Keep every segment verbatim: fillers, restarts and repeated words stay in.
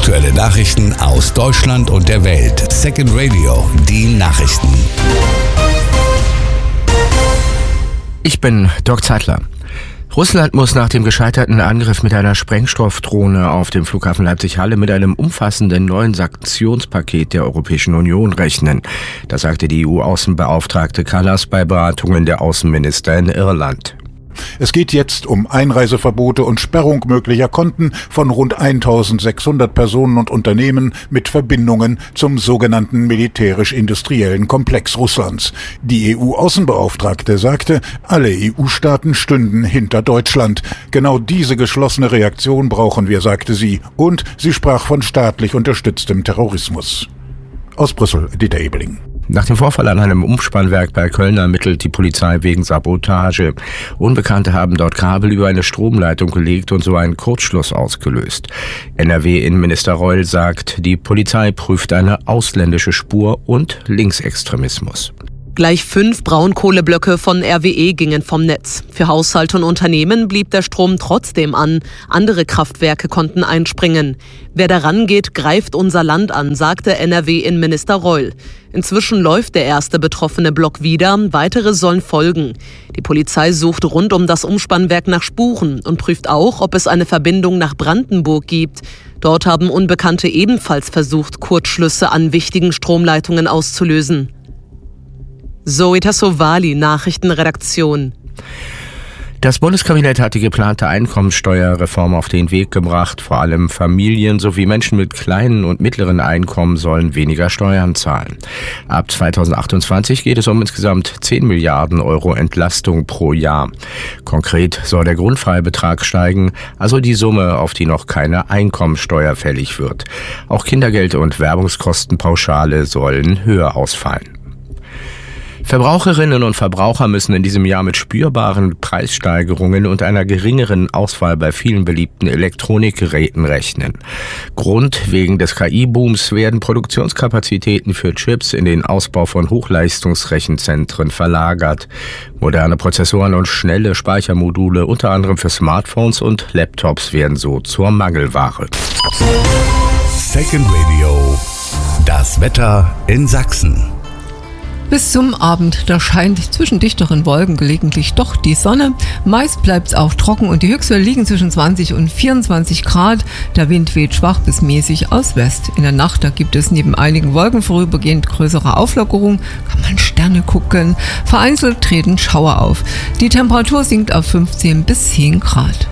Aktuelle Nachrichten aus Deutschland und der Welt. Second Radio, die Nachrichten. Ich bin Dirk Zeitler. Russland muss nach dem gescheiterten Angriff mit einer Sprengstoffdrohne auf dem Flughafen Leipzig-Halle mit einem umfassenden neuen Sanktionspaket der Europäischen Union rechnen. Das sagte die E U-Außenbeauftragte Kallas bei Beratungen der Außenminister in Irland. Es geht jetzt um Einreiseverbote und Sperrung möglicher Konten von rund eintausendsechshundert Personen und Unternehmen mit Verbindungen zum sogenannten militärisch-industriellen Komplex Russlands. Die E U-Außenbeauftragte sagte, alle E U-Staaten stünden hinter Deutschland. Genau diese geschlossene Reaktion brauchen wir, sagte sie, und sie sprach von staatlich unterstütztem Terrorismus. Aus Brüssel, Dieter Ebeling. Nach dem Vorfall an einem Umspannwerk bei Köln ermittelt die Polizei wegen Sabotage. Unbekannte haben dort Kabel über eine Stromleitung gelegt und so einen Kurzschluss ausgelöst. N R W-Innenminister Reul sagt, die Polizei prüft eine ausländische Spur und Linksextremismus. Gleich fünf Braunkohleblöcke von R W E gingen vom Netz. Für Haushalte und Unternehmen blieb der Strom trotzdem an. Andere Kraftwerke konnten einspringen. Wer daran geht, greift unser Land an, sagte N R W-Innenminister Reul. Inzwischen läuft der erste betroffene Block wieder, weitere sollen folgen. Die Polizei sucht rund um das Umspannwerk nach Spuren und prüft auch, ob es eine Verbindung nach Brandenburg gibt. Dort haben Unbekannte ebenfalls versucht, Kurzschlüsse an wichtigen Stromleitungen auszulösen. Zoe Tassovali, Nachrichtenredaktion. Das Bundeskabinett hat die geplante Einkommensteuerreform auf den Weg gebracht. Vor allem Familien sowie Menschen mit kleinen und mittleren Einkommen sollen weniger Steuern zahlen. Ab zweitausendachtundzwanzig geht es um insgesamt zehn Milliarden Euro Entlastung pro Jahr. Konkret soll der Grundfreibetrag steigen, also die Summe, auf die noch keine Einkommensteuer fällig wird. Auch Kindergeld und Werbungskostenpauschale sollen höher ausfallen. Verbraucherinnen und Verbraucher müssen in diesem Jahr mit spürbaren Preissteigerungen und einer geringeren Auswahl bei vielen beliebten Elektronikgeräten rechnen. Grund: wegen des K I-Booms werden Produktionskapazitäten für Chips in den Ausbau von Hochleistungsrechenzentren verlagert. Moderne Prozessoren und schnelle Speichermodule, unter anderem für Smartphones und Laptops, werden so zur Mangelware. Second Radio, das Wetter in Sachsen. Bis zum Abend, da scheint zwischen dichteren Wolken gelegentlich doch die Sonne. Meist bleibt es auch trocken und die Höchstwerte liegen zwischen zwanzig und vierundzwanzig Grad. Der Wind weht schwach bis mäßig aus West. In der Nacht, da gibt es neben einigen Wolken vorübergehend größere Auflockerung. Kann man Sterne gucken. Vereinzelt treten Schauer auf. Die Temperatur sinkt auf fünfzehn bis zehn Grad.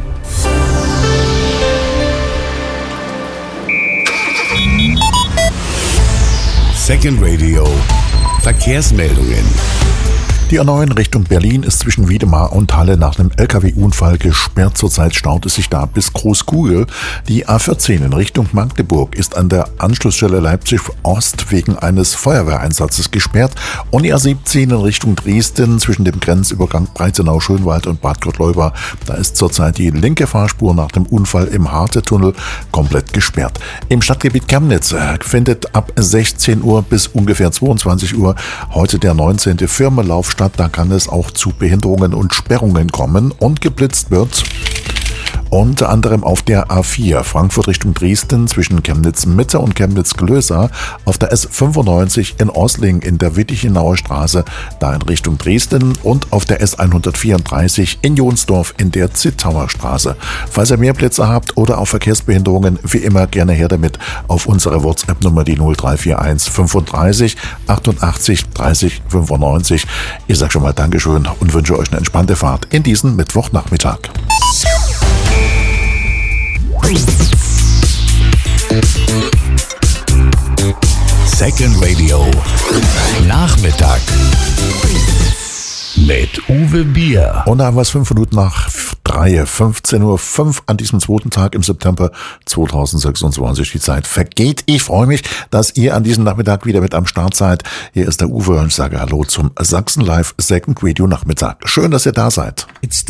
Second Radio. Verkehrsmeldungen. Die A neun Richtung Berlin ist zwischen Wiedemar und Halle nach einem L K W-Unfall gesperrt. Zurzeit staut es sich da bis Großkugel. Die A vierzehn in Richtung Magdeburg ist an der Anschlussstelle Leipzig-Ost wegen eines Feuerwehreinsatzes gesperrt. Und die A siebzehn in Richtung Dresden zwischen dem Grenzübergang Breitenau-Schönwald und Bad Gottleuba, da ist zurzeit die linke Fahrspur nach dem Unfall im Harte-Tunnel komplett gesperrt. Im Stadtgebiet Chemnitz findet ab sechzehn Uhr bis ungefähr zweiundzwanzig Uhr heute der neunzehnte Firmenlauf statt. Da kann es auch zu Behinderungen und Sperrungen kommen und geblitzt wird. Unter anderem auf der A vier Frankfurt Richtung Dresden zwischen Chemnitz-Mitte und Chemnitz-Glösa, auf der S fünfundneunzig in Osling in der Wittichenauer Straße, da in Richtung Dresden, und auf der S hundertvierunddreißig in Jonsdorf in der Zittauer Straße. Falls ihr mehr Blitzer habt oder auch Verkehrsbehinderungen, wie immer gerne her damit auf unsere WhatsApp-Nummer, die null drei vier eins fünfunddreißig achtundachtzig dreißig fünfundneunzig. Ich sage schon mal Dankeschön und wünsche euch eine entspannte Fahrt in diesen Mittwochnachmittag. Second Radio Nachmittag mit Uwe Bier. Und da haben wir es fünf Minuten nach drei, fünfzehn Uhr fünf an diesem zweiten Tag im September zweitausendsechsundzwanzig. Die Zeit vergeht. Ich freue mich, dass ihr an diesem Nachmittag wieder mit am Start seid. Hier ist der Uwe und ich sage Hallo zum Sachsen Live Second Radio Nachmittag. Schön, dass ihr da seid.